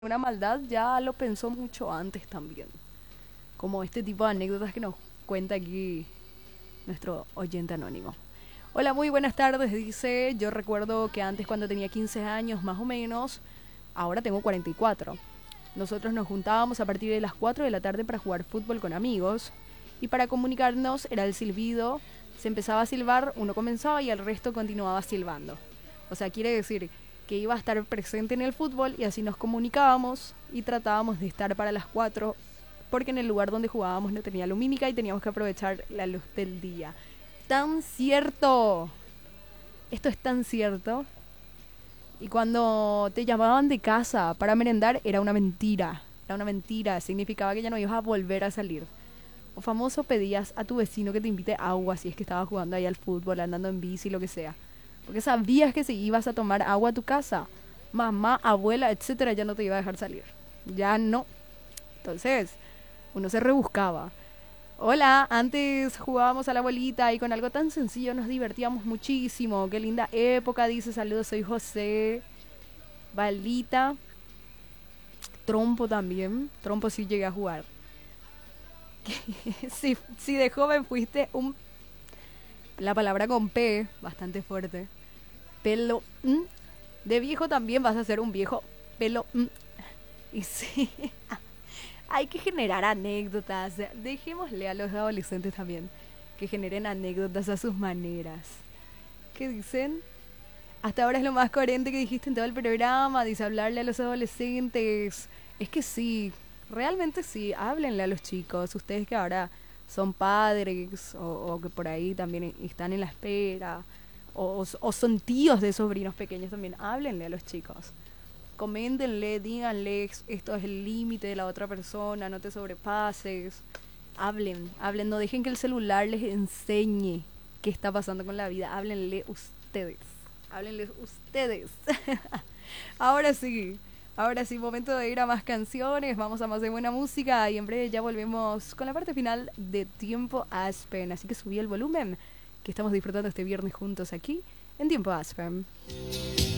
una maldad ya lo pensó mucho antes también. Como este tipo de anécdotas que nos cuenta aquí nuestro oyente anónimo. Hola, muy buenas tardes, dice. Yo recuerdo que antes cuando tenía 15 años más o menos, ahora tengo 44. Nosotros nos juntábamos a partir de las 4 de la tarde para jugar fútbol con amigos. Y para comunicarnos era el silbido. Se empezaba a silbar, uno comenzaba y el resto continuaba silbando. O sea, quiere decir que iba a estar presente en el fútbol y así nos comunicábamos y tratábamos de estar para las 4 porque en el lugar donde jugábamos no tenía lumínica y teníamos que aprovechar la luz del día. ¡Tan cierto! Esto es tan cierto. Y cuando te llamaban de casa para merendar era una mentira. Era una mentira, significaba que ya no ibas a volver a salir. O famoso pedías a tu vecino que te invite agua si es que estabas jugando ahí al fútbol, andando en bici, lo que sea. Porque sabías que si ibas a tomar agua a tu casa, mamá, abuela, etcétera, ya no te iba a dejar salir. Ya no. Entonces, uno se rebuscaba. Hola, antes jugábamos a la bolita y con algo tan sencillo nos divertíamos muchísimo. Qué linda época, dice. Saludos, soy José. Balita. Trompo también. Trompo sí llegué a jugar. Si de joven fuiste un... La palabra con P, bastante fuerte. Pelo... De viejo también vas a ser un viejo pelo... Y sí, hay que generar anécdotas. Dejémosle a los adolescentes también que generen anécdotas a sus maneras. ¿Qué dicen? Hasta ahora es lo más coherente que dijiste en todo el programa. Dice hablarle a los adolescentes. Es que sí, realmente sí. Háblenle a los chicos. Ustedes que ahora son padres o que por ahí también están en la espera. O son tíos de sobrinos pequeños también. Háblenle a los chicos. Coméntenle, díganle, esto es el límite de la otra persona, no te sobrepases. Hablen, no dejen que el celular les enseñe qué está pasando con la vida. Háblenle ustedes. Ahora sí, momento de ir a más canciones, vamos a más de buena música y en breve ya volvemos con la parte final de Tiempo Aspen. Así que subí el volumen, que estamos disfrutando este viernes juntos aquí en Tiempo Aspen.